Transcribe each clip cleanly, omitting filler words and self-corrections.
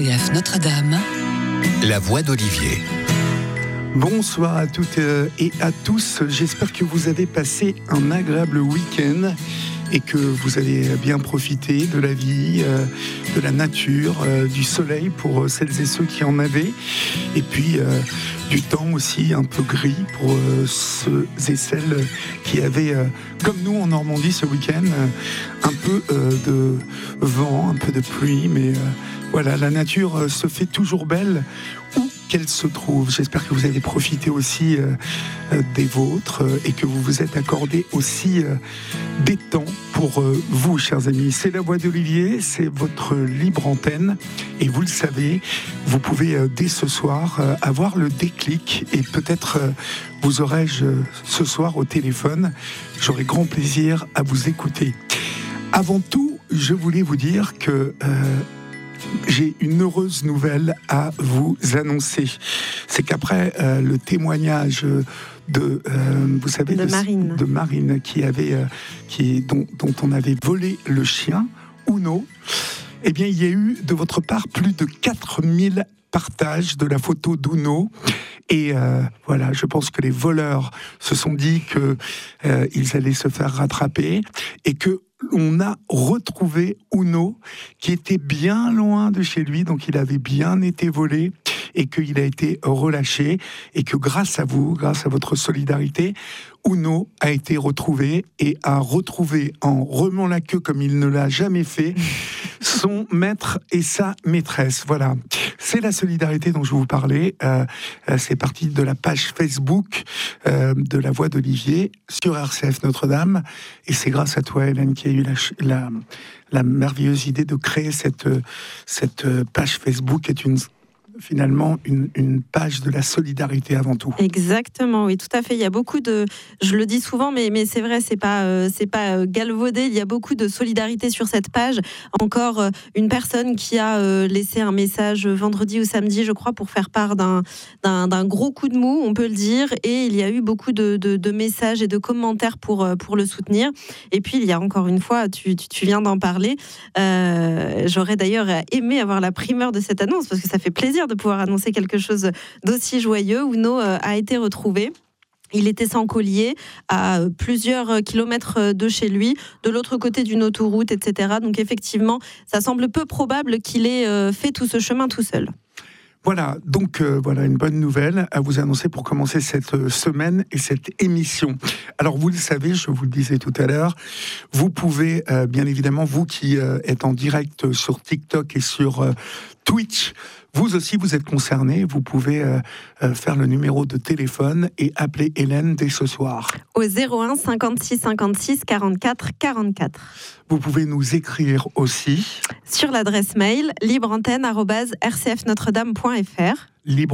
RCF Notre-Dame, la voix d'Olivier. Bonsoir à toutes et à tous. J'espère que vous avez passé un agréable week-end et que vous avez bien profité de la vie, de la nature, du soleil pour celles et ceux qui en avaient. Et puis du temps aussi un peu gris pour ceux et celles qui avaient, comme nous en Normandie ce week-end, un peu de vent, un peu de pluie. Mais voilà, la nature se fait toujours belle où qu'elle se trouve. J'espère que vous avez profité aussi des vôtres et que vous vous êtes accordé aussi des temps pour vous, chers amis. C'est la voix d'Olivier, c'est votre libre antenne et vous le savez, vous pouvez dès ce soir avoir le déclic et peut-être vous aurai-je ce soir au téléphone. J'aurai grand plaisir à vous écouter. Avant tout, je voulais vous dire que j'ai une heureuse nouvelle à vous annoncer. C'est qu'après le témoignage de Marine dont on avait volé le chien, Uno, eh bien, il y a eu de votre part plus de 4000 partages de la photo d'Uno. Et voilà, je pense que les voleurs se sont dit qu'ils allaient se faire rattraper et que on a retrouvé Uno qui était bien loin de chez lui, donc il avait bien été volé et qu'il a été relâché et que grâce à vous, grâce à votre solidarité, Uno a été retrouvé et a retrouvé en remuant la queue comme il ne l'a jamais fait son maître et sa maîtresse. Voilà, c'est la solidarité dont je vous parlais. C'est parti de la page Facebook de la voix d'Olivier sur RCF Notre-Dame et c'est grâce à toi, Hélène, qui a eu la merveilleuse idée de créer cette page Facebook qui est finalement une page de la solidarité avant tout. Exactement, oui, tout à fait. Il y a beaucoup de, je le dis souvent, mais c'est vrai, c'est pas galvaudé. Il y a beaucoup de solidarité sur cette page. Encore une personne qui a laissé un message vendredi ou samedi, je crois, pour faire part d'un gros coup de mou, on peut le dire. Et il y a eu beaucoup de messages et de commentaires pour le soutenir. Et puis il y a encore une fois, tu viens d'en parler. J'aurais d'ailleurs aimé avoir la primeur de cette annonce parce que ça fait plaisir de pouvoir annoncer quelque chose d'aussi joyeux. Uno a été retrouvé. Il était sans collier à plusieurs kilomètres de chez lui, de l'autre côté d'une autoroute, etc. Donc effectivement, ça semble peu probable qu'il ait fait tout ce chemin tout seul. Voilà, donc voilà une bonne nouvelle à vous annoncer pour commencer cette semaine et cette émission. Alors vous le savez, je vous le disais tout à l'heure, vous pouvez bien évidemment, vous qui êtes en direct sur TikTok et sur Twitch, vous aussi vous êtes concernés, vous pouvez faire le numéro de téléphone et appeler Hélène dès ce soir. Au 01 56 56 44 44. Vous pouvez nous écrire aussi sur l'adresse mail libreantenne@rcfnotredame.fr.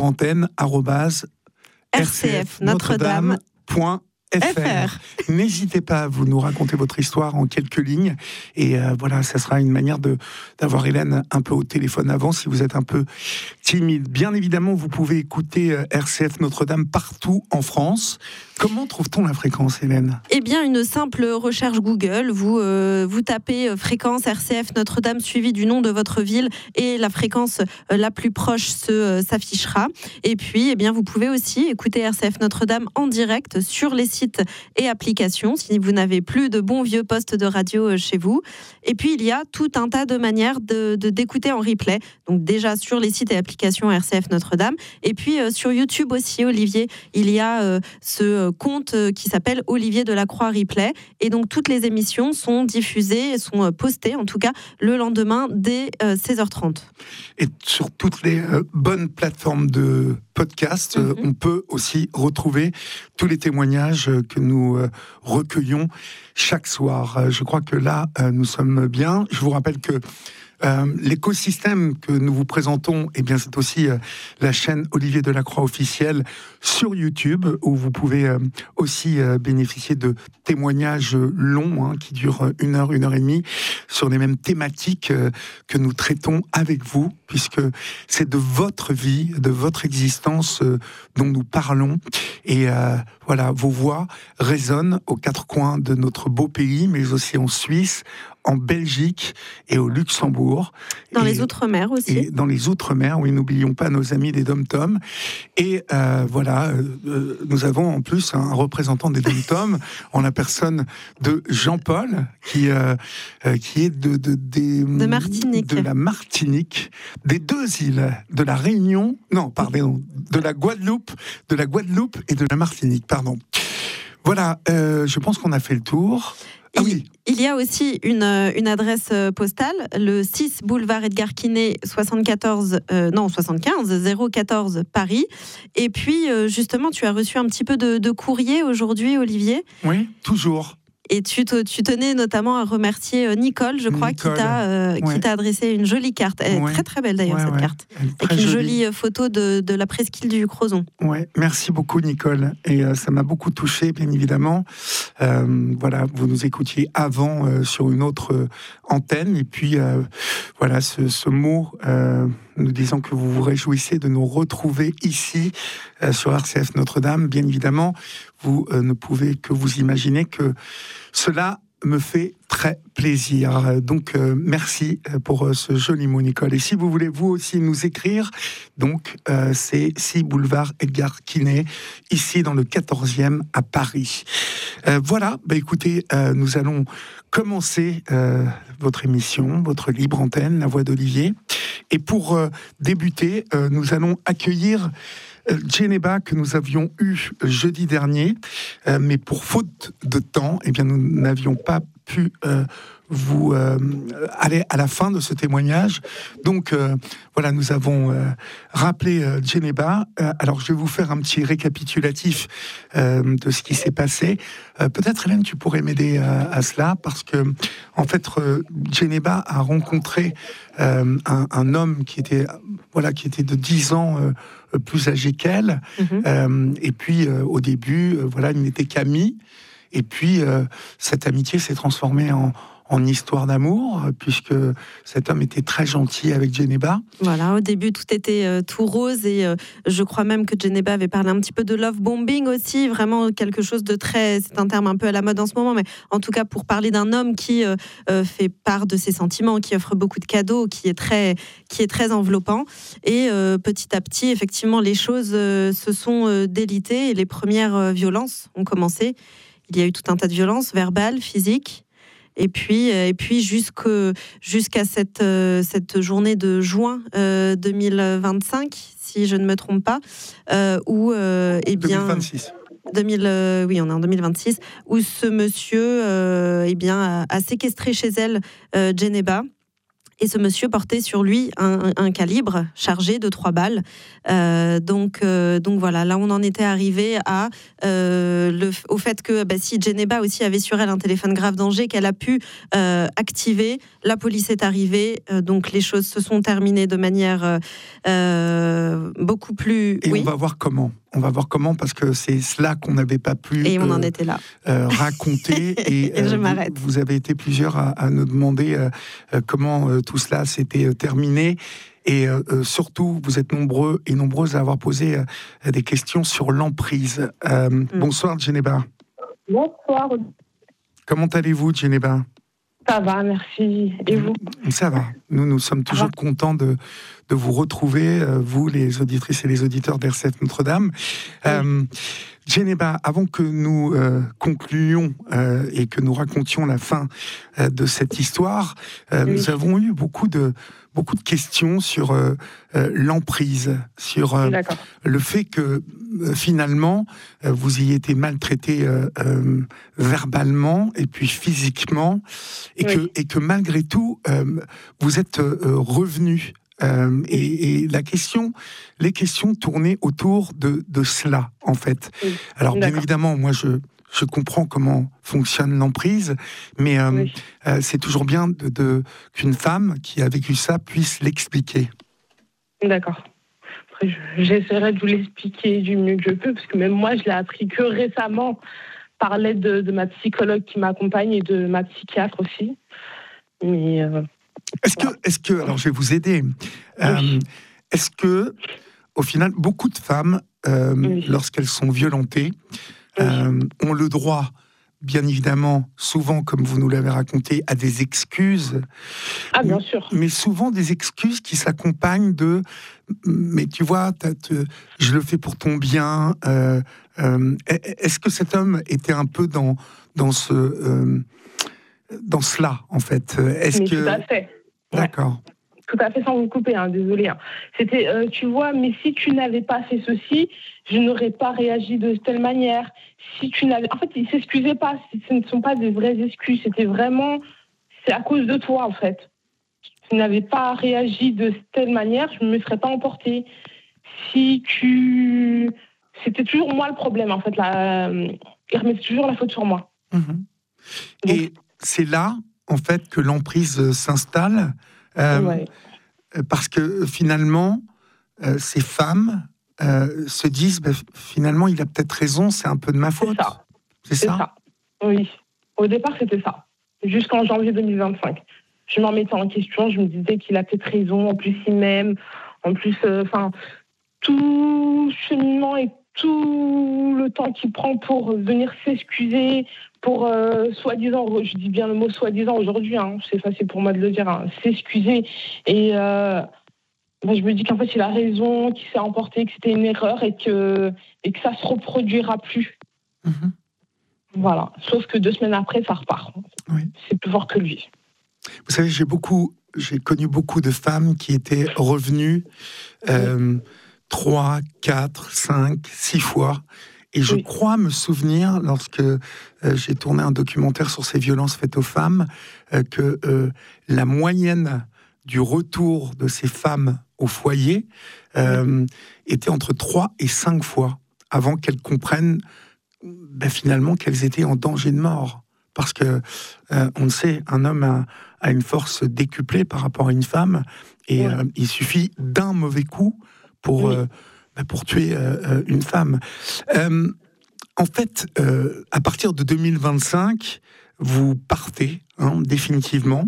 libreantenne@rcfnotredame.fr. N'hésitez pas à vous nous raconter votre histoire en quelques lignes et voilà, ça sera une manière d'avoir Hélène un peu au téléphone avant si vous êtes un peu timide. Bien évidemment, vous pouvez écouter RCF Notre-Dame partout en France. Comment trouve-t-on la fréquence, Hélène ? Eh bien, une simple recherche Google. Vous tapez fréquence RCF Notre-Dame suivi du nom de votre ville et la fréquence la plus proche s'affichera. Et puis, eh bien, vous pouvez aussi écouter RCF Notre-Dame en direct sur les sites et applications si vous n'avez plus de bons vieux postes de radio chez vous. Et puis, il y a tout un tas de manières d'écouter en replay. Donc déjà sur les sites et applications RCF Notre-Dame. Et puis sur YouTube aussi, Olivier, il y a ce compte qui s'appelle Olivier Delacroix Replay. Et donc, toutes les émissions sont diffusées, sont postées, en tout cas, le lendemain dès 16h30. Et sur toutes les bonnes plateformes de podcast, on peut aussi retrouver tous les témoignages que nous recueillons chaque soir. Je crois que là, nous sommes bien. Je vous rappelle que l'écosystème que nous vous présentons, eh bien, c'est aussi la chaîne Olivier Delacroix officielle sur YouTube, où vous pouvez aussi bénéficier de témoignages longs, qui durent 1 heure, 1 heure et demie, sur les mêmes thématiques que nous traitons avec vous, puisque c'est de votre vie, de votre existence dont nous parlons. Et voilà, vos voix résonnent aux 4 coins de notre beau pays, mais aussi en Suisse, en Belgique et au Luxembourg. Dans les Outre-mer aussi. Et dans les Outre-mer, oui, n'oublions pas nos amis des Dom-Tom. Et voilà, nous avons en plus un représentant des Dom-Tom en la personne de Jean-Paul, qui est de Martinique. De la Martinique, des deux îles, de la Réunion, non, pardon, de la Guadeloupe et de la Martinique, pardon. Voilà, je pense qu'on a fait le tour. Ah oui. Il y a aussi une adresse postale, le 6 boulevard Edgar Quinet, 75 014 Paris. Et puis, justement, tu as reçu un petit peu de courrier aujourd'hui, Olivier. Oui, toujours. Et tu tenais notamment à remercier Nicole, je crois, qui t'a adressé une jolie carte. Elle est très très belle d'ailleurs, cette carte. Avec une jolie photo de la presqu'île du Crozon. Ouais, merci beaucoup Nicole. Et ça m'a beaucoup touché, bien évidemment. Voilà, vous nous écoutiez avant sur une autre antenne. Et puis, voilà, ce mot nous disant que vous vous réjouissez de nous retrouver ici sur RCF Notre-Dame. Bien évidemment, vous ne pouvez que vous imaginer que cela me fait très plaisir. Donc, merci pour ce joli mot, Nicole. Et si vous voulez, vous aussi, nous écrire, donc, c'est 6 boulevard Edgar Quinet, ici dans le 14e à Paris. Voilà, écoutez, nous allons commencer votre émission, votre libre antenne, La Voix d'Olivier. Et pour débuter, nous allons accueillir Djeneba, que nous avions eu jeudi dernier, mais pour faute de temps, eh bien, nous n'avions pas pu vous aller à la fin de ce témoignage. Donc, voilà, nous avons rappelé Djeneba. Alors, je vais vous faire un petit récapitulatif de ce qui s'est passé. Peut-être, Hélène, tu pourrais m'aider à cela, parce que, en fait, Djeneba a rencontré un homme qui était de 10 ans plus âgé qu'elle. Et puis, au début, voilà, il n'était qu'ami. Et puis, cette amitié s'est transformée en histoire d'amour, puisque cet homme était très gentil avec Djeneba. Voilà, au début, tout était tout rose, et je crois même que Djeneba avait parlé un petit peu de love bombing aussi, vraiment quelque chose de très... C'est un terme un peu à la mode en ce moment, mais en tout cas pour parler d'un homme qui fait part de ses sentiments, qui offre beaucoup de cadeaux, qui est très enveloppant. Et petit à petit, effectivement, les choses se sont délitées, et les premières violences ont commencé. Il y a eu tout un tas de violences verbales, physiques. Et puis jusqu'à cette journée de juin 2025, si je ne me trompe pas, où 2026. Oui, on est en 2026, où ce monsieur a séquestré chez elle Djeneba. Et ce monsieur portait sur lui un calibre chargé de 3 balles. Donc voilà, là on en était arrivé au fait que si Djeneba aussi avait sur elle un téléphone grave danger qu'elle a pu activer, la police est arrivée, donc les choses se sont terminées de manière beaucoup plus... Et on va voir comment. On va voir comment, parce que c'est cela qu'on n'avait pas pu et on en était là. Raconter. Et je m'arrête. Vous avez été plusieurs à nous demander comment tout cela s'était terminé. Et surtout, vous êtes nombreux et nombreuses à avoir posé des questions sur l'emprise. Bonsoir, Djeneba. Bonsoir. Comment allez-vous, Djeneba ? Ça va, merci. Et vous ? Ça va. Nous sommes toujours contents de vous retrouver, vous, les auditrices et les auditeurs d'RCF Notre-Dame. Djeneba, avant que nous concluions et que nous racontions la fin de cette histoire, nous avons eu beaucoup de questions sur l'emprise, sur le fait que finalement vous y été maltraité verbalement et puis physiquement, et que malgré tout vous êtes revenu. Et les questions tournaient autour de cela, en fait. Oui. Alors, bien évidemment, moi, je comprends comment fonctionne l'emprise, mais c'est toujours bien qu'une femme qui a vécu ça puisse l'expliquer. D'accord. Après, j'essaierai de vous l'expliquer du mieux que je peux, parce que même moi, je l'ai appris que récemment par l'aide de ma psychologue qui m'accompagne et de ma psychiatre aussi. Mais... Est-ce que, alors je vais vous aider, est-ce que, au final, beaucoup de femmes, lorsqu'elles sont violentées, ont le droit bien évidemment, souvent, comme vous nous l'avez raconté, à des excuses. Ah, bien sûr. Mais souvent des excuses qui s'accompagnent de « mais tu vois, je le fais pour ton bien ». Est-ce que cet homme était un peu dans cela, en fait? Tout à fait. D'accord. Ouais. Tout à fait, sans vous couper, désolé. C'était, tu vois, mais si tu n'avais pas fait ceci, je n'aurais pas réagi de telle manière. Si tu n'avais... En fait, il ne s'excusait pas. Ce ne sont pas des vraies excuses. C'était vraiment... C'est à cause de toi, en fait. Si tu n'avais pas réagi de telle manière, je ne me serais pas emportée. C'était toujours moi le problème, en fait. Il remettait toujours la faute sur moi. Mmh. Et c'est là, en fait, que l'emprise s'installe. Ouais. Parce que finalement, ces femmes se disent finalement, il a peut-être raison, c'est un peu de ma faute. C'est ça. Oui. Au départ, c'était ça. Jusqu'en janvier 2025. Je m'en mettais en question, je me disais qu'il a peut-être raison, en plus il m'aime, en plus, tout cheminement et tout le temps qu'il prend pour venir s'excuser, pour soi-disant, je dis bien le mot soi-disant aujourd'hui, c'est facile pour moi de le dire, s'excuser. Et je me dis qu'en fait, il a raison, qu'il s'est emporté, que c'était une erreur et que ça se reproduira plus. Mmh. Voilà. Sauf que 2 semaines après, ça repart. Oui. C'est plus fort que lui. Vous savez, j'ai connu beaucoup de femmes qui étaient revenues 3, 4, 5, 6 fois. Et je crois me souvenir, lorsque j'ai tourné un documentaire sur ces violences faites aux femmes, que la moyenne du retour de ces femmes au foyer était entre 3 et 5 fois avant qu'elles comprennent finalement qu'elles étaient en danger de mort. Parce que, on le sait, un homme a une force décuplée par rapport à une femme, et il suffit d'un mauvais coup pour tuer une femme. En fait, à partir de 2025, vous partez, définitivement.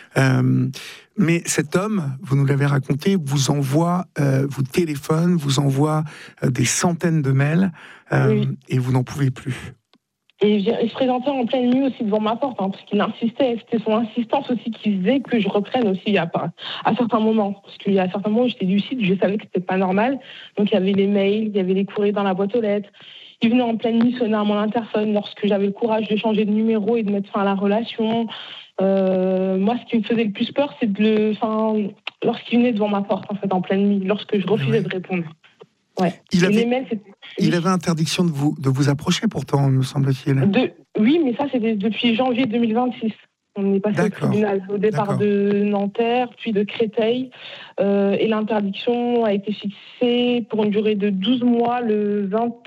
Mais cet homme, vous nous l'avez raconté, vous envoie, vous téléphone, vous envoie des centaines de mails, et vous n'en pouvez plus. Et il se présentait en pleine nuit aussi devant ma porte, parce qu'il insistait. C'était son insistance aussi qui faisait que je reprenne aussi à certains moments. Parce qu'il y a certains moments où j'étais lucide, je savais que c'était pas normal. Donc il y avait les mails, il y avait les courriers dans la boîte aux lettres. Il venait en pleine nuit sonner à mon interphone lorsque j'avais le courage de changer de numéro et de mettre fin à la relation. Moi, ce qui me faisait le plus peur, c'est lorsqu'il venait devant ma porte, en fait, en pleine nuit, lorsque je refusais de répondre. Ouais. Il avait interdiction de vous approcher, pourtant, me semble-t-il. Oui, mais ça, c'était depuis janvier 2026. On est passé au tribunal, au départ de Nanterre, puis de Créteil. Et l'interdiction a été fixée pour une durée de 12 mois, le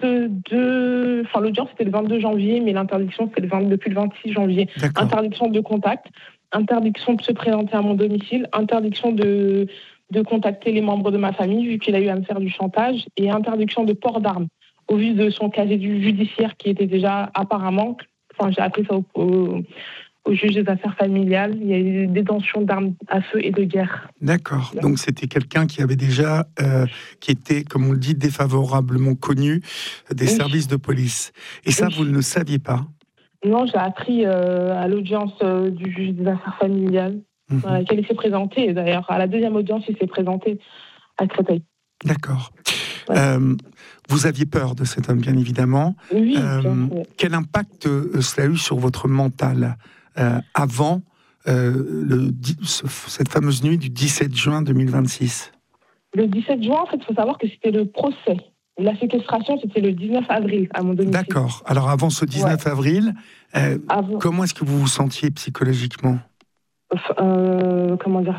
22... Enfin, l'audience, c'était le 22 janvier, mais l'interdiction, c'était depuis le 26 janvier. D'accord. Interdiction de contact, interdiction de se présenter à mon domicile, interdiction de contacter les membres de ma famille, vu qu'il a eu à me faire du chantage, et interdiction de port d'armes, au vu de son casier judiciaire qui était déjà apparemment... Enfin, j'ai appris ça au juge des affaires familiales, il y a eu des détentions d'armes à feu et de guerre. D'accord, donc c'était quelqu'un qui avait déjà, qui était, comme on le dit, défavorablement connu des services de police. Et ça, vous ne le saviez pas? Non, j'ai appris à l'audience du juge des affaires familiales, qu'elle s'est présentée. Et d'ailleurs, à la deuxième audience, il s'est présenté à Créteil. D'accord. Ouais. Vous aviez peur de cet homme, bien évidemment. Oui, quel impact cela a eu sur votre mental avant cette fameuse nuit du 17 juin 2026? Le 17 juin, en fait, il faut savoir que c'était le procès. La séquestration, c'était le 19 avril à mon domicile. D'accord. Alors, avant ce 19 avril, comment est-ce que vous vous sentiez psychologiquement? Comment dire,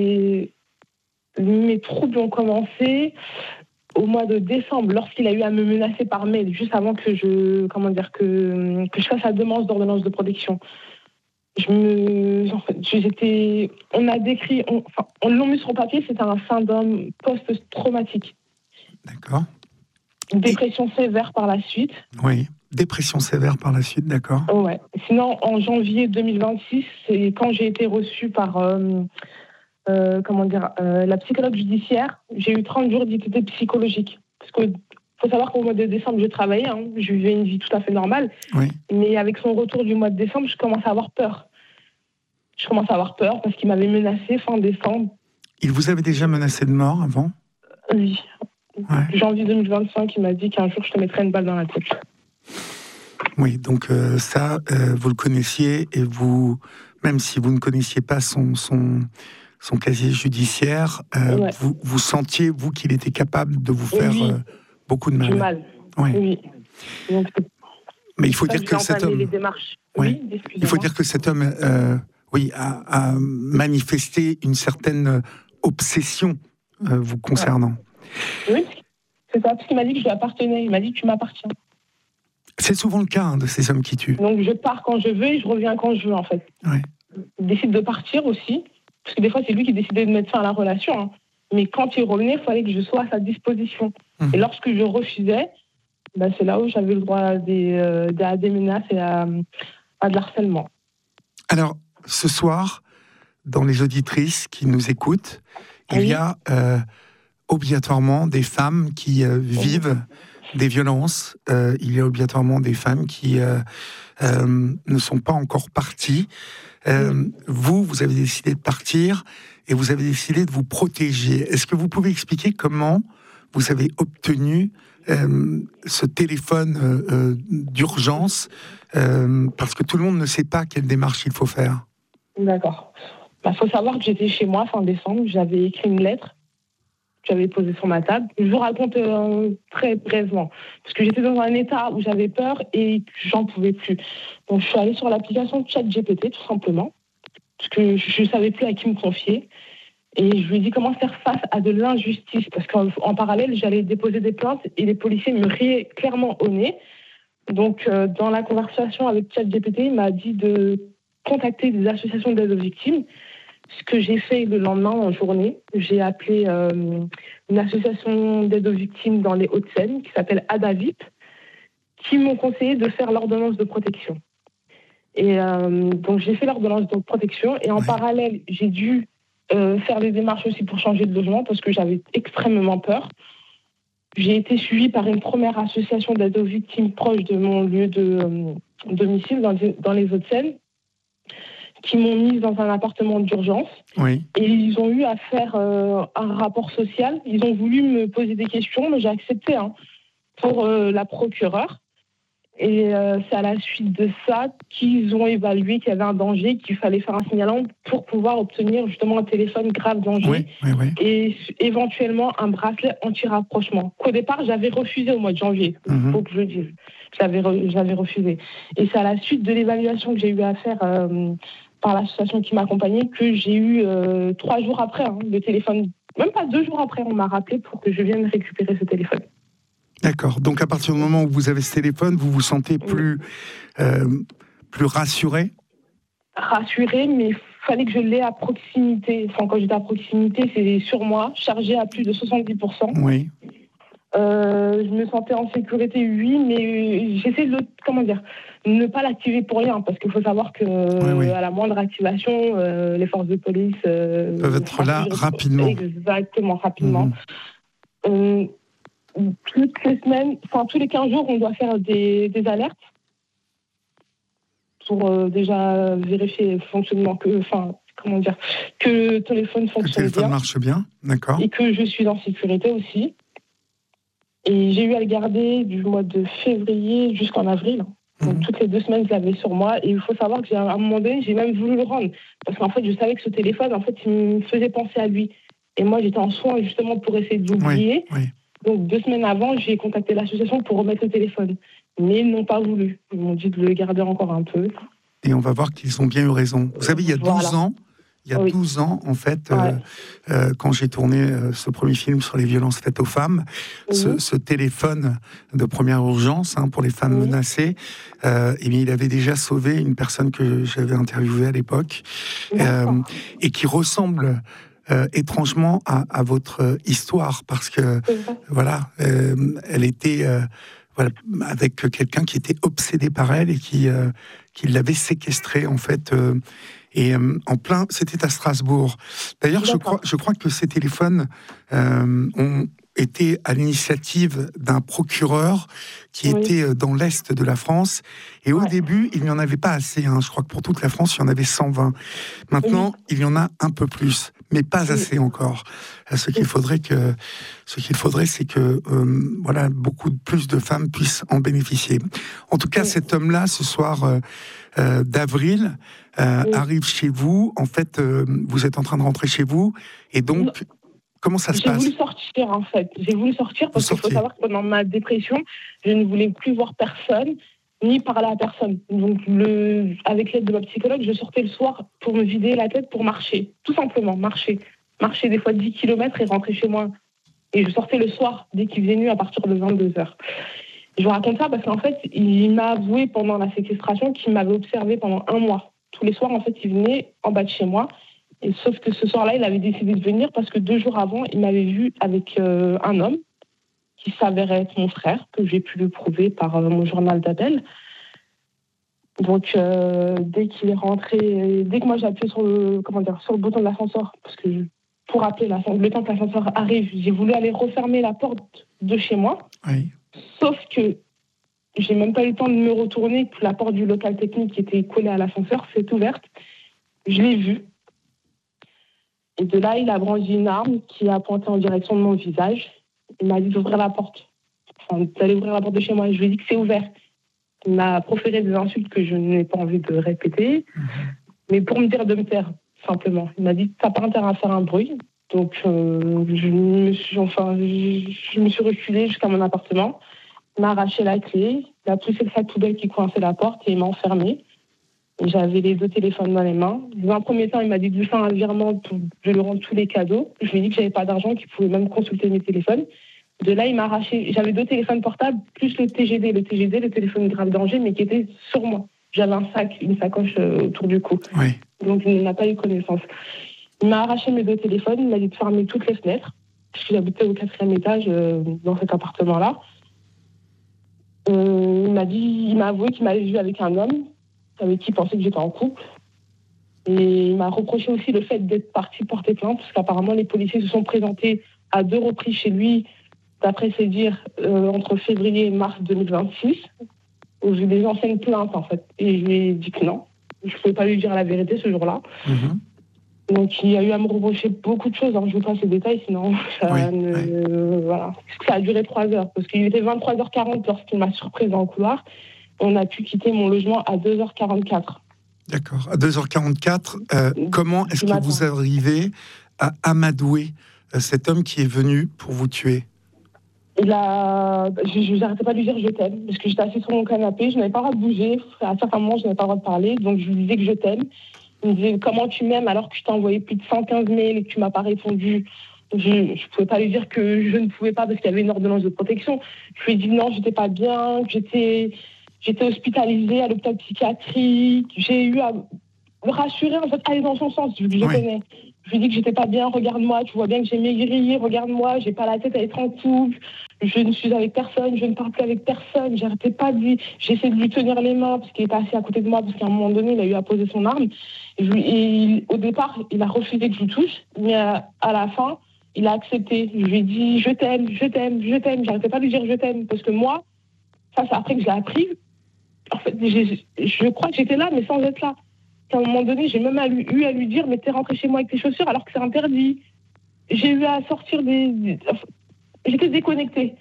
mes troubles ont commencé au mois de décembre, lorsqu'il a eu à me menacer par mail, juste avant que je fasse la demande d'ordonnance de protection. On l'a mis sur papier, c'était un syndrome post-traumatique. D'accord. Dépression sévère par la suite. Oui, dépression sévère par la suite, d'accord. Ouais. Sinon, en janvier 2026, c'est quand j'ai été reçue par la psychologue judiciaire, j'ai eu 30 jours d'études psychologiques. Parce que faut savoir qu'au mois de décembre, je travaillais, hein, je vivais une vie tout à fait normale. Oui. Mais avec son retour du mois de décembre, je commence à avoir peur. Je commence à avoir peur parce qu'il m'avait menacé fin décembre. Il vous avait déjà menacé de mort avant ? Oui. Ouais. Janvier 2025, il m'a dit qu'un jour, je te mettrais une balle dans la tête. Oui, donc ça, vous le connaissiez et vous, même si vous ne connaissiez pas son casier judiciaire, Ouais. vous sentiez, vous, qu'il était capable de vous faire Oui. beaucoup de mal. Du mal. Oui. Oui. Donc, Mais il faut ça, dire que cet homme... les démarches. Oui. Oui, Il faut dire que cet homme a manifesté une certaine obsession vous concernant. Oui, c'est ça, parce qu'il m'a dit que je lui appartenais. Il m'a dit que tu m'appartiens. C'est souvent le cas de ces hommes qui tuent. Donc je pars quand je veux et je reviens quand je veux, en fait. Ouais. Il décide de partir aussi, parce que des fois c'est lui qui décidait de mettre fin à la relation. Hein. Mais quand il revenait, il fallait que je sois à sa disposition. Et lorsque je refusais, c'est là où j'avais le droit à des menaces et à de l'harcèlement. Alors, ce soir, dans les auditrices qui nous écoutent, il y a obligatoirement des femmes qui vivent des violences. Il y a obligatoirement des femmes qui ne sont pas encore parties. Vous avez décidé de partir et vous avez décidé de vous protéger. Est-ce que vous pouvez expliquer comment vous avez obtenu ce téléphone d'urgence parce que tout le monde ne sait pas quelle démarche il faut faire. D'accord. Faut savoir que j'étais chez moi fin décembre, j'avais écrit une lettre que j'avais posée sur ma table. Je vous raconte très brièvement, parce que j'étais dans un état où j'avais peur et j'en pouvais plus. Donc je suis allée sur l'application ChatGPT tout simplement, parce que je ne savais plus à qui me confier. Et je lui ai dit comment faire face à de l'injustice, parce qu'en parallèle, j'allais déposer des plaintes et les policiers me riaient clairement au nez. Donc, dans la conversation avec ChatGPT, il m'a dit de contacter des associations d'aide aux victimes, ce que j'ai fait le lendemain en journée. J'ai appelé une association d'aide aux victimes dans les Hauts-de-Seine qui s'appelle Adavip, qui m'ont conseillé de faire l'ordonnance de protection. Et donc, j'ai fait l'ordonnance de protection et en parallèle, j'ai dû faire des démarches aussi pour changer de logement parce que j'avais extrêmement peur. J'ai été suivie par une première association d'aide aux victimes proche de mon lieu de domicile dans les Hauts-de-Seine qui m'ont mise dans un appartement d'urgence. Oui. Et ils ont eu à faire un rapport social. Ils ont voulu me poser des questions, mais j'ai accepté pour la procureure. Et c'est à la suite de ça qu'ils ont évalué qu'il y avait un danger, qu'il fallait faire un signalement pour pouvoir obtenir justement un téléphone grave danger et éventuellement un bracelet anti-rapprochement. Qu'au départ, j'avais refusé au mois de janvier, il faut que je le dise. J'avais refusé. Et c'est à la suite de l'évaluation que j'ai eu à faire par l'association qui m'accompagnait que j'ai eu 3 jours après le téléphone. Même pas 2 jours après, on m'a rappelé pour que je vienne récupérer ce téléphone. D'accord. Donc, à partir du moment où vous avez ce téléphone, vous vous sentez plus rassuré ? Rassuré, mais il fallait que je l'ai à proximité. Enfin, quand j'étais à proximité, c'est sur moi, chargé à plus de 70%. Oui. Je me sentais en sécurité, oui, mais j'essaie de, ne pas l'activer pour rien, parce qu'il faut savoir que à la moindre activation, les forces de police peuvent être là rapidement. Exactement, rapidement. Toutes les semaines, tous les 15 jours, on doit faire des alertes pour déjà vérifier le fonctionnement, que le téléphone fonctionne bien. Que le téléphone marche bien, d'accord. Et que je suis en sécurité aussi. Et j'ai eu à le garder du mois de février jusqu'en avril. Donc toutes les 2 semaines, je l'avais sur moi. Et il faut savoir que à un moment donné, j'ai même voulu le rendre. Parce qu'en fait, je savais que ce téléphone, il me faisait penser à lui. Et moi, j'étais en soins justement pour essayer de l'oublier. Oui. Donc 2 semaines avant, j'ai contacté l'association pour remettre le téléphone. Mais ils n'ont pas voulu. Ils m'ont dit de le garder encore un peu. Et on va voir qu'ils ont bien eu raison. Vous savez, il y a 12 ans, en fait, quand j'ai tourné ce premier film sur les violences faites aux femmes, ce téléphone de première urgence pour les femmes menacées, il avait déjà sauvé une personne que j'avais interviewée à l'époque et qui ressemble étrangement à votre histoire, parce que elle était avec quelqu'un qui était obsédé par elle et qui l'avait séquestrée en fait. C'était à Strasbourg. D'ailleurs, je crois que ces téléphones ont été à l'initiative d'un procureur qui était dans l'Est de la France. Et au début, il n'y en avait pas assez. Je crois que pour toute la France, il y en avait 120. Maintenant, il y en a un peu plus, mais pas assez encore. Ce qu'il faudrait, c'est que beaucoup plus de femmes puissent en bénéficier. En tout cas, cet homme-là, ce soir d'avril, arrive chez vous. En fait, vous êtes en train de rentrer chez vous. Et donc... Comment ça se passe ? J'ai voulu sortir, en fait. J'ai voulu sortir parce qu'il faut savoir que pendant ma dépression, je ne voulais plus voir personne, ni parler à personne. Donc, avec l'aide de ma psychologue, je sortais le soir pour me vider la tête, pour marcher. Tout simplement, marcher. Marcher des fois 10 km et rentrer chez moi. Et je sortais le soir, dès qu'il faisait nuit, à partir de 22h. Je vous raconte ça parce qu'en fait, il m'a avoué pendant la séquestration qu'il m'avait observé pendant 1 mois. Tous les soirs, en fait, il venait en bas de chez moi. Et sauf que ce soir-là, il avait décidé de venir parce que 2 jours avant, il m'avait vu avec un homme qui s'avérait être mon frère, que j'ai pu le prouver par mon journal d'appel. Donc, dès qu'il est rentré, dès que moi j'ai appuyé sur le bouton de l'ascenseur, parce que pour appeler le temps que l'ascenseur arrive, j'ai voulu aller refermer la porte de chez moi. Oui. Sauf que j'ai même pas eu le temps de me retourner, que la porte du local technique qui était collée à l'ascenseur s'est ouverte. Je l'ai vu. Et de là, il a brandi une arme qui a pointé en direction de mon visage. Il m'a dit d'ouvrir la porte. D'aller ouvrir la porte de chez moi. Je lui ai dit que c'est ouvert. Il m'a proféré des insultes que je n'ai pas envie de répéter. Mais pour me dire de me taire, simplement. Il m'a dit, t'as pas intérêt à faire un bruit. Donc, je me suis reculée jusqu'à mon appartement. Il m'a arraché la clé. Il a poussé le sac poubelle qui coinçait la porte et il m'a enfermée. J'avais les 2 téléphones dans les mains. Dans un premier temps, il m'a dit de lui faire un virement pour je lui rendre tous les cadeaux. Je lui ai dit que j'avais pas d'argent, qu'il pouvait même consulter mes téléphones. De là, il m'a arraché. J'avais 2 téléphones portables, plus le TGD. Le TGD, le téléphone grave danger, mais qui était sur moi. J'avais une sacoche autour du cou. Oui. Donc, il n'a pas eu connaissance. Il m'a arraché mes 2 téléphones. Il m'a dit de fermer toutes les fenêtres. Parce que j'habitais au 4e étage dans cet appartement-là. Il m'a avoué qu'il m'avait vu avec un homme avec qui il pensait que j'étais en couple. Et il m'a reproché aussi le fait d'être partie porter plainte, parce qu'apparemment les policiers se sont présentés à 2 reprises chez lui, d'après ses dires, entre février et mars 2026, où j'ai des anciennes plaintes en fait. Et je lui ai dit que non, je ne pouvais pas lui dire la vérité ce jour-là. Donc il a eu à me reprocher beaucoup de choses. Alors, je ne veux pas ces détails, sinon voilà. Ça a duré 3 heures, parce qu'il était 23h40 lorsqu'il m'a surprise dans le couloir. On a pu quitter mon logement à 2h44. D'accord. À 2h44, comment est-ce que vous arrivez à amadouer cet homme qui est venu pour vous tuer ? Je n'arrêtais pas de lui dire je t'aime, parce que j'étais assise sur mon canapé, je n'avais pas le droit de bouger. À certains moments, je n'avais pas le droit de parler, donc je lui disais que je t'aime. Il me disait comment tu m'aimes alors que je t'ai envoyé plus de 115 mails et que tu m'as pas répondu. Je ne pouvais pas lui dire que je ne pouvais pas parce qu'il y avait une ordonnance de protection. Je lui ai dit non, j'étais pas bien, que j'étais hospitalisée à l'hôpital psychiatrique. J'ai eu à le rassurer, en fait, aller dans son sens, vu que je connais. Je lui ai dit que j'étais pas bien, regarde-moi, tu vois bien que j'ai maigri, regarde-moi, j'ai pas la tête à être en couple, je ne suis avec personne, je ne parle plus avec personne, j'arrêtais pas de lui, j'essaie de lui tenir les mains parce qu'il était assis à côté de moi, parce qu'à un moment donné, il a eu à poser son arme. Et au départ, il a refusé que je le touche, mais à la fin, il a accepté. Je lui ai dit je t'aime, je t'aime, je t'aime, j'arrêtais pas de lui dire je t'aime, parce que moi, ça c'est après que je l'ai appris. En fait, je crois que j'étais là, mais sans être là. À un moment donné, j'ai même eu à lui dire mais t'es rentré chez moi avec tes chaussures alors que c'est interdit. J'ai eu à sortir j'étais déconnectée.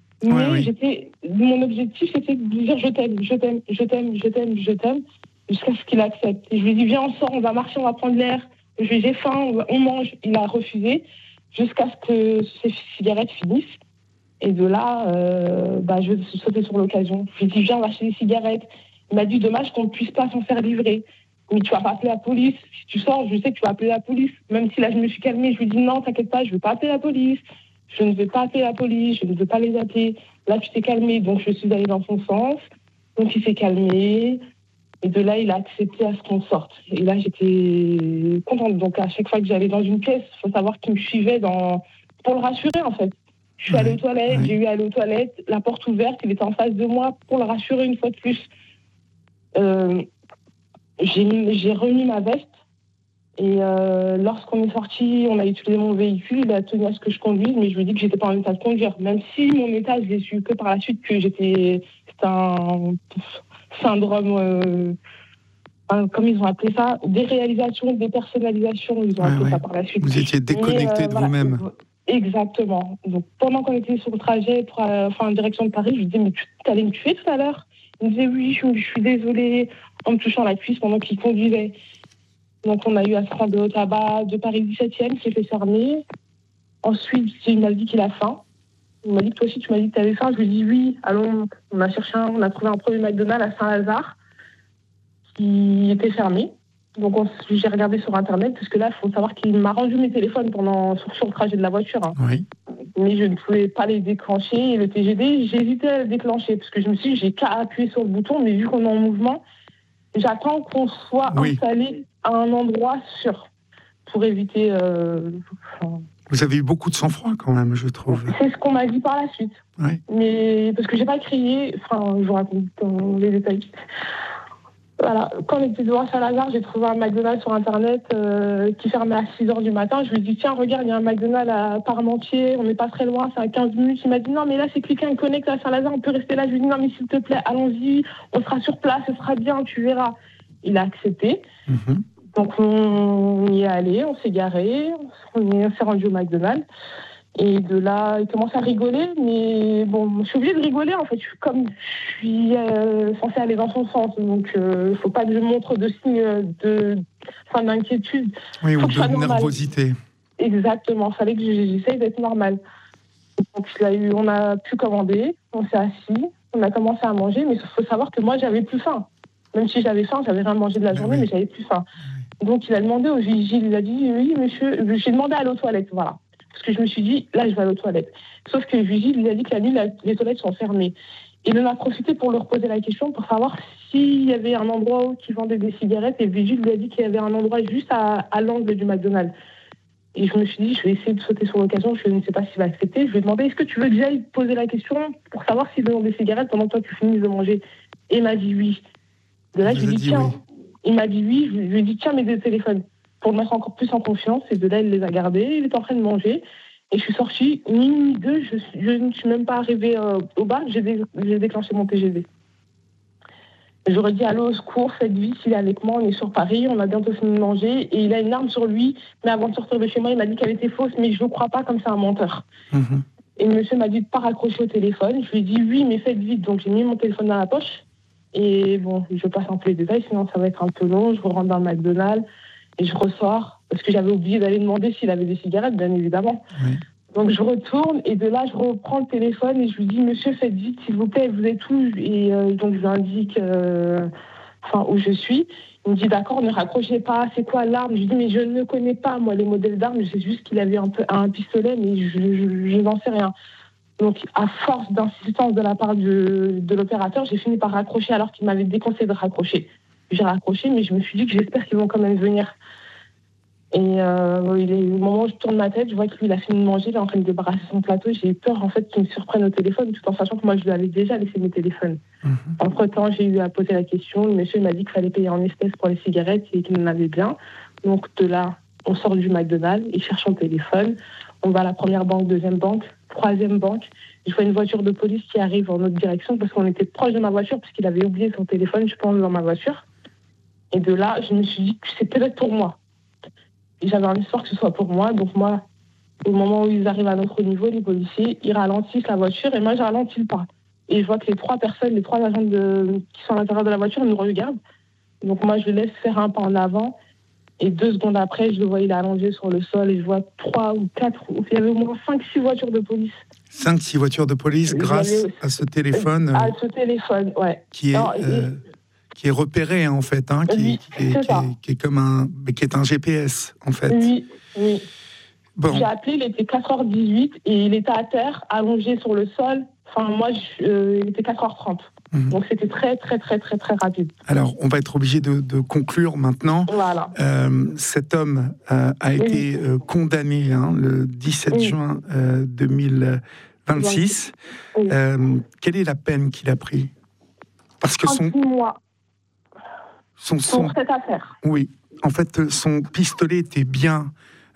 Mais mon objectif, c'était de lui dire je t'aime, je t'aime, je t'aime, je t'aime, je t'aime, jusqu'à ce qu'il accepte. Et je lui ai dit viens, on sort, on va marcher, on va prendre l'air. Je lui ai dit j'ai faim, on mange. Il a refusé jusqu'à ce que ses cigarettes finissent. Et de là, je vais sauter sur l'occasion. Je lui ai dit viens, on va acheter des cigarettes. Il m'a dit dommage qu'on ne puisse pas s'en faire livrer. Mais tu vas pas appeler la police. Si tu sors, je sais que tu vas appeler la police. Même si là, je me suis calmée, je lui dis non, t'inquiète pas, je ne veux pas appeler la police. Je ne vais pas appeler la police, je ne veux pas les appeler. Là, tu t'es calmée, donc je suis allée dans son sens. Donc, il s'est calmé. Et de là, il a accepté à ce qu'on sorte. Et là, j'étais contente. Donc, à chaque fois que j'allais dans une pièce, il faut savoir qu'il me suivait pour le rassurer, en fait. Je suis allée aux toilettes, j'ai eu à aller aux toilettes, la porte ouverte, il était en face de moi pour le rassurer une fois de plus. J'ai remis ma veste Et lorsqu'on est sorti, on a utilisé mon véhicule, il a tenu à ce que je conduise, mais je lui ai dit que j'étais pas en état de conduire. Même si mon état, je l'ai su que par la suite que c'était un syndrome, comme ils ont appelé ça, déréalisation, dépersonnalisation, ils ont appelé ça par la suite. Vous étiez déconnecté de vous-même. Exactement. Donc pendant qu'on était sur le trajet pour en direction de Paris, je lui disais, mais tu allais me tuer tout à l'heure? Il me disait, oui, je suis désolée, en me touchant la cuisse pendant qu'il conduisait. Donc, on a eu à se rendre au tabac de Paris 17e qui est fait fermer. Ensuite, il m'a dit qu'il a faim. Il m'a dit que toi aussi, tu m'as dit que tu avais faim. Je lui ai dit oui. Allons, on a trouvé un premier McDonald's à Saint-Lazare qui était fermé. Donc, j'ai regardé sur Internet parce que là, il faut savoir qu'il m'a rendu mes téléphones sur le trajet de la voiture. Hein. Oui. Mais je ne pouvais pas les déclencher. Et le TGD, j'hésitais à le déclencher parce que je me suis dit, j'ai qu'à appuyer sur le bouton, mais vu qu'on est en mouvement, j'attends qu'on soit installé à un endroit sûr pour éviter. Vous avez eu beaucoup de sang-froid quand même, je trouve. C'est ce qu'on m'a dit par la suite. Oui. Mais parce que j'ai pas crié. Je vous raconte dans les détails. Voilà. Quand on était devant Saint-Lazare, j'ai trouvé un McDonald's sur Internet qui fermait à 6h du matin. Je lui ai dit, tiens, regarde, il y a un McDonald's à Parmentier, on n'est pas très loin, c'est à 15 minutes. Il m'a dit, non, mais là, c'est quelqu'un qui connecte à Saint-Lazare, on peut rester là. Je lui ai dit, non, mais s'il te plaît, allons-y, on sera sur place, ce sera bien, tu verras. Il a accepté. Mm-hmm. Donc, on y est allé, on s'est garé, on s'est rendu au McDonald's. Et de là, il commence à rigoler, mais bon, je suis obligée de rigoler, en fait. Comme je suis censée aller dans son sens, donc il ne faut pas que je montre de signes d'inquiétude. Oui, ou de nervosité. Exactement, il fallait que j'essaye d'être normale. Donc, on a pu commander, on s'est assis, on a commencé à manger, mais il faut savoir que moi, j'avais plus faim. Même si j'avais faim, j'avais rien mangé de la journée, mais j'avais plus faim. Donc, il a demandé au vigile, il a dit, oui, monsieur, j'ai demandé à aller aux toilettes, voilà. Parce que je me suis dit, là, je vais aller aux toilettes. Sauf que le vigile, il a dit que la nuit, les toilettes sont fermées. Il en a profité pour leur poser la question, pour savoir s'il y avait un endroit où ils vendaient des cigarettes. Et le vigile lui a dit qu'il y avait un endroit juste à l'angle du McDonald's. Et je me suis dit, je vais essayer de sauter sur l'occasion, je ne sais pas s'il va accepter. Je lui ai demandé, est-ce que tu veux que j'aille poser la question pour savoir s'ils vendent des cigarettes pendant que toi, tu finis de manger? Et il m'a dit oui. De là, je lui ai dit, tiens. Oui. Il m'a dit oui, je lui ai dit, tiens, mes deux téléphones. Pour le mettre encore plus en confiance. Et de là, il les a gardés. Il est en train de manger. Et je suis sortie, minuit 2, je ne suis même pas arrivée au bar. J'ai déclenché mon TGV. J'aurais dit, allô, au secours, faites vite, il est avec moi, on est sur Paris, on a bientôt fini de manger. Et il a une arme sur lui. Mais avant de sortir de chez moi, il m'a dit qu'elle était fausse, mais je ne crois pas, comme c'est un menteur. Mm-hmm. Et le monsieur m'a dit de ne pas raccrocher au téléphone. Je lui ai dit, oui, mais faites vite. Donc j'ai mis mon téléphone dans la poche. Et bon, je passe un peu les détails, sinon ça va être un peu long. Je rentre dans le McDonald's. Et je ressors, parce que j'avais oublié d'aller demander s'il avait des cigarettes, bien évidemment. Oui. Donc je retourne, et de là, je reprends le téléphone, et je lui dis, monsieur, faites vite, s'il vous plaît, vous êtes où? Et donc je lui indique où je suis. Il me dit, d'accord, ne raccrochez pas, c'est quoi l'arme? Je lui dis, mais je ne connais pas, moi, les modèles d'armes, je sais juste qu'il avait un pistolet, mais je n'en sais rien. Donc, à force d'insistance de la part de l'opérateur, j'ai fini par raccrocher alors qu'il m'avait déconseillé de raccrocher. J'ai raccroché, mais je me suis dit que j'espère qu'ils vont quand même venir. Et au moment où je tourne ma tête, je vois que lui, il a fini de manger, il est en train de débarrasser son plateau. J'ai eu peur, en fait, qu'il me surprenne au téléphone, tout en sachant que moi, je lui avais déjà laissé mes téléphones. Mm-hmm. Entre-temps, j'ai eu à poser la question. Le monsieur m'a dit qu'il fallait payer en espèces pour les cigarettes et qu'il en avait bien. Donc, de là, on sort du McDonald's, il cherche son téléphone. On va à la première banque, deuxième banque, troisième banque. Je vois une voiture de police qui arrive en notre direction parce qu'on était proche de ma voiture, parce qu'il avait oublié son téléphone, je pense, dans ma voiture. Et de là, je me suis dit que c'est peut-être pour moi. Et j'avais un espoir que ce soit pour moi. Donc moi, au moment où ils arrivent à notre niveau, les policiers, ils ralentissent la voiture et moi, je ralentis le pas. Et je vois que les trois agents qui sont à l'intérieur de la voiture nous regardent. Donc moi, je laisse faire un pas en avant. Et 2 secondes après, je le vois, il est allongé sur le sol et je vois 3 ou 4, il y avait au moins 5-6 voitures de police. 5-6 voitures de police grâce à ce téléphone. À ce téléphone, ouais. Qui est repéré, en fait, hein, qui est comme qui est un GPS, en fait. Oui. Bon. J'ai appelé, il était 4h18 et il était à terre, allongé sur le sol. Enfin, moi, il était 4h30. Mmh. Donc, c'était très, très, très, très, très rapide. Alors, on va être obligé de conclure maintenant. Voilà. Cet homme a été condamné le 17 juin 2026. Oui. Quelle est la peine qu'il a prise? Parce que 36 mois. Pour cette affaire. Oui. en fait, son pistolet était bien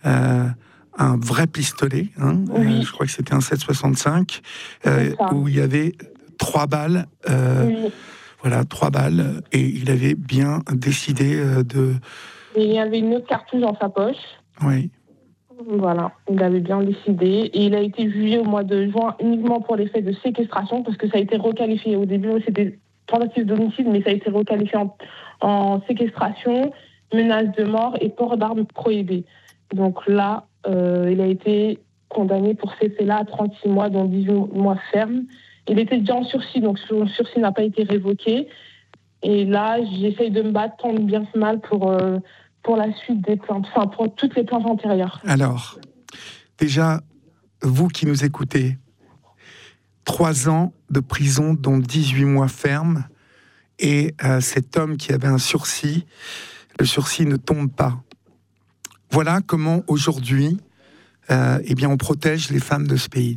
un vrai pistolet. Hein, Oui. je crois que c'était un 7,65 C'est ça. où il y avait 3 balles. Oui. Voilà, 3 balles. Et il avait bien décidé de... Et il y avait une autre cartouche dans sa poche. Oui. Voilà, il avait bien décidé. Et il a été jugé au mois de juin uniquement pour les faits de séquestration, parce que ça a été requalifié. Au début, c'était tentative d'homicide, mais ça a été requalifié en séquestration, menace de mort et port d'armes prohibées. Donc là, il a été condamné pour ces faits-là à 36 mois, dont 18 mois ferme. Il était déjà en sursis, donc son sursis n'a pas été révoqué. Et là, j'essaye de me battre tant bien que mal pour la suite des plaintes, enfin pour toutes les plaintes antérieures. Alors, déjà, vous qui nous écoutez, 3 ans de prison, dont 18 mois ferme, et cet homme qui avait un sursis, le sursis ne tombe pas. Voilà comment aujourd'hui, eh bien, on protège les femmes de ce pays.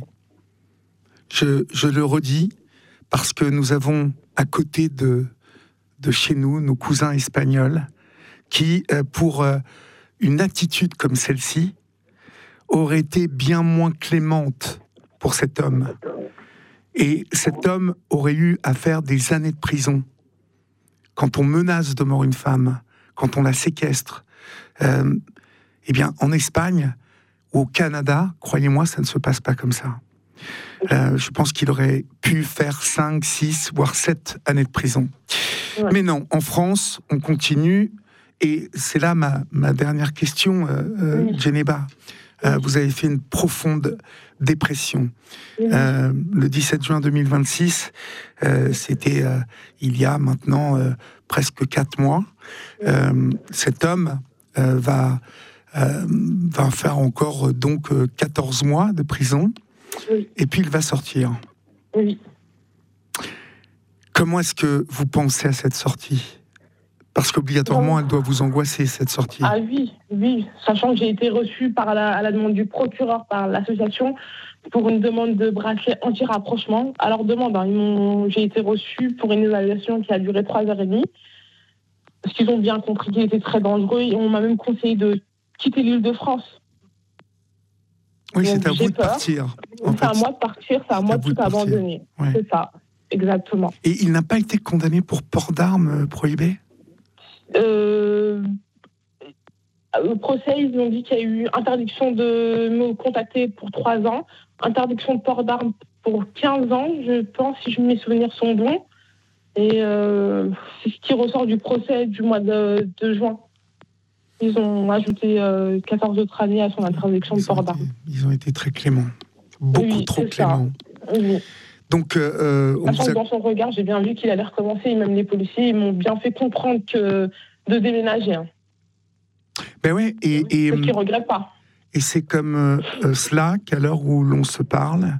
Je le redis, parce que nous avons à côté de chez nous nos cousins espagnols qui, pour une attitude comme celle-ci, aurait été bien moins clémente pour cet homme. Et cet homme aurait eu à faire des années de prison. Quand on menace de mort une femme, quand on la séquestre, eh bien, en Espagne ou au Canada, croyez-moi, ça ne se passe pas comme ça. Je pense qu'il aurait pu faire 5, 6, voire 7 années de prison. Ouais. Mais non, en France, on continue. Et c'est là ma dernière question, oui. Djeneba. Vous avez fait une profonde dépression. Oui. Le 17 juin 2026, c'était il y a maintenant presque 4 mois. Oui. Cet homme va faire encore donc 14 mois de prison. Oui. Et puis il va sortir. Oui. Comment est-ce que vous pensez à cette sortie ? Parce qu'obligatoirement, elle doit vous angoisser, cette sortie. Ah oui. Sachant que j'ai été reçue à la demande du procureur par l'association pour une demande de bracelet anti-rapprochement. À leur demande, j'ai été reçue pour une évaluation qui a duré 3h30. Parce qu'ils ont bien compris qu'il était très dangereux et on m'a même conseillé de quitter l'île de France. Oui, c'est à vous de partir. C'est à moi de partir, c'est à moi de tout abandonner. Ouais. C'est ça, exactement. Et il n'a pas été condamné pour port d'armes prohibé ? Au procès, ils ont dit qu'il y a eu interdiction de me contacter pour 3 ans, interdiction de port d'armes pour 15 ans, je pense, si mes souvenirs sont bons. Et c'est ce qui ressort du procès du mois de juin. Ils ont ajouté 14 autres années à son interdiction de port d'armes. Ils ont été très cléments. Beaucoup trop cléments. Oui. Donc, dans son regard, j'ai bien vu qu'il allait recommencer. Et même les policiers, ils m'ont bien fait comprendre de déménager. Ben ouais, et parce qu'ils ne regrettent pas. Et c'est comme cela qu'à l'heure où l'on se parle,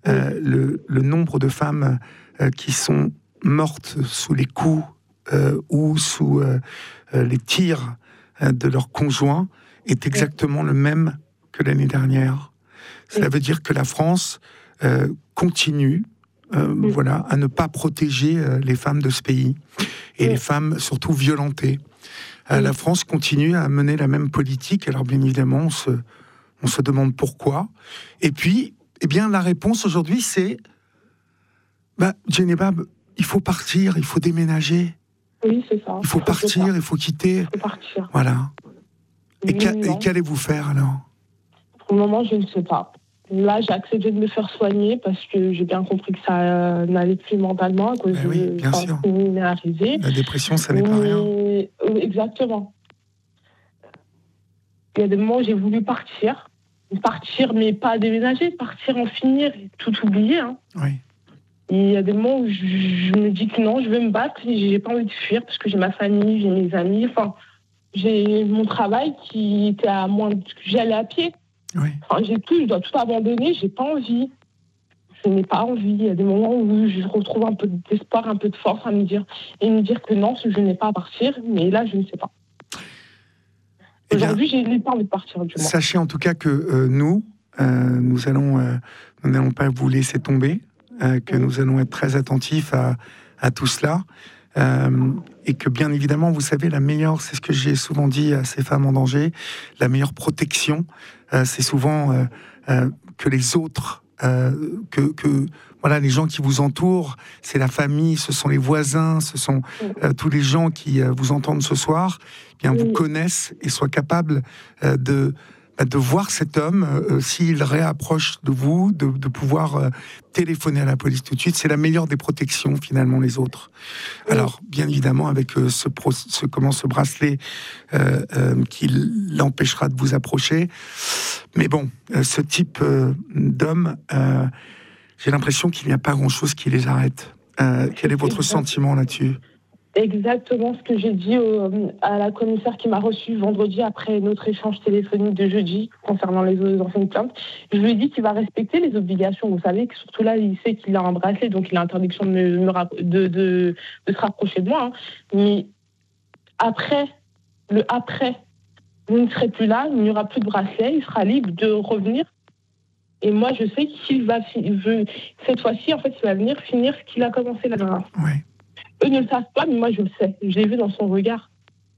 le nombre de femmes qui sont mortes sous les coups ou sous les tirs de leurs conjoints est exactement le même que l'année dernière. Cela veut dire que la France continue voilà, à ne pas protéger les femmes de ce pays et les femmes surtout violentées. La France continue à mener la même politique. Alors bien évidemment, on se demande pourquoi. Et puis, eh bien, la réponse aujourd'hui, c'est Djeneba, il faut partir, il faut déménager. Oui, c'est ça. Il faut partir, il faut quitter. Il faut partir. Voilà. Et qu'allez-vous faire alors ? Pour le moment, je ne sais pas. Là, j'ai accepté de me faire soigner parce que j'ai bien compris que ça n'allait plus mentalement à cause de ce qui m'est arrivé. La dépression, ça n'est pas rien. Exactement. Il y a des moments où j'ai voulu partir, mais pas déménager, partir, en finir, tout oublier. Oui. Et il y a des moments où je me dis que non, je vais me battre, et j'ai pas envie de fuir parce que j'ai ma famille, j'ai mes amis, j'ai mon travail qui était à moins de... J'allais à pied. Oui. J'ai tout, je dois tout abandonner, j'ai pas envie. Je n'ai pas envie. Il y a des moments où je retrouve un peu d'espoir, un peu de force à me dire que non, je n'ai pas à partir, mais là, je ne sais pas. Aujourd'hui, j'ai pas envie de partir, du moins. Sachez en tout cas que nous n'allons pas vous laisser tomber, que nous allons être très attentifs à tout cela. et que bien évidemment, vous savez, la meilleure, c'est ce que j'ai souvent dit à ces femmes en danger, la meilleure protection, c'est souvent que les autres, voilà, les gens qui vous entourent, c'est la famille, ce sont les voisins, ce sont tous les gens qui vous entendent ce soir, eh bien vous connaissent et soient capables de voir cet homme, s'il réapproche de vous, de pouvoir téléphoner à la police tout de suite. C'est la meilleure des protections, finalement, les autres. Alors, bien évidemment, avec ce bracelet qui l'empêchera de vous approcher. Mais bon, ce type d'homme, j'ai l'impression qu'il n'y a pas grand-chose qui les arrête. Quel est votre sentiment là-dessus ? Exactement ce que j'ai dit à la commissaire qui m'a reçue vendredi après notre échange téléphonique de jeudi concernant les anciennes plaintes. Je lui ai dit qu'il va respecter les obligations. Vous savez que surtout là, il sait qu'il a un bracelet, donc il a interdiction de se rapprocher de moi. Hein. Mais après, vous ne serez plus là, il n'y aura plus de bracelet, il sera libre de revenir. Et moi, je sais qu'il cette fois-ci, en fait, il va venir finir ce qu'il a commencé la dernière fois. Ouais. Eux ne le savent pas, mais moi je le sais. Je l'ai vu dans son regard.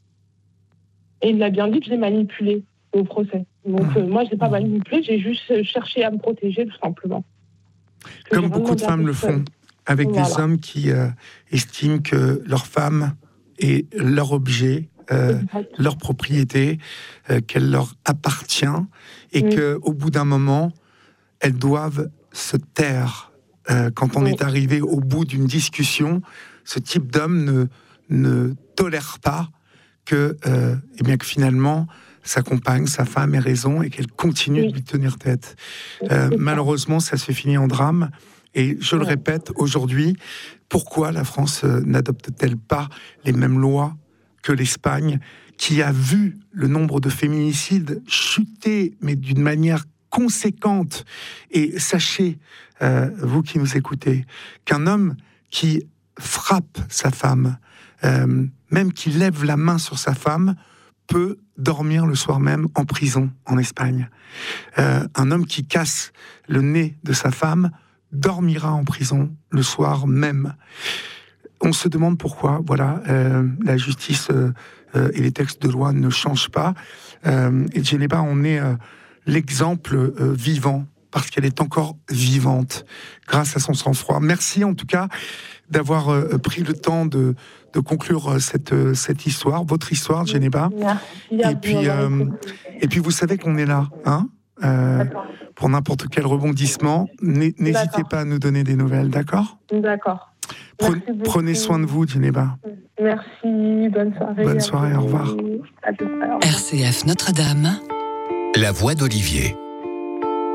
Et il m'a bien dit que je l'ai manipulé au procès. Donc moi je l'ai pas manipulé, j'ai juste cherché à me protéger tout simplement. Comme beaucoup de femmes le font, avec des hommes qui estiment que leur femme est leur objet, leur propriété, qu'elle leur appartient, et qu'au bout d'un moment, elles doivent se taire. Quand on est arrivé au bout d'une discussion, ce type d'homme ne tolère pas que finalement sa compagne, sa femme ait raison et qu'elle continue de lui tenir tête. Malheureusement, ça se finit en drame. Et je le répète, aujourd'hui, pourquoi la France n'adopte-t-elle pas les mêmes lois que l'Espagne, qui a vu le nombre de féminicides chuter, mais d'une manière conséquente. Et sachez, vous qui nous écoutez, qu'un homme qui frappe sa femme, même qui lève la main sur sa femme, peut dormir le soir même en prison en Espagne. Un homme qui casse le nez de sa femme dormira en prison le soir même. On se demande pourquoi, voilà, la justice et les textes de loi ne changent pas. Et Djeneba, on est l'exemple vivant, parce qu'elle est encore vivante, grâce à son sang-froid. Merci en tout cas d'avoir pris le temps de conclure cette histoire, votre histoire, Djeneba. Et puis vous savez qu'on est là, hein, pour n'importe quel rebondissement. N'hésitez pas à nous donner des nouvelles, d'accord ? D'accord. Prenez soin de vous, Djeneba. Merci, bonne soirée. Bonne soirée, au revoir. RCF Notre-Dame, la voix d'Olivier.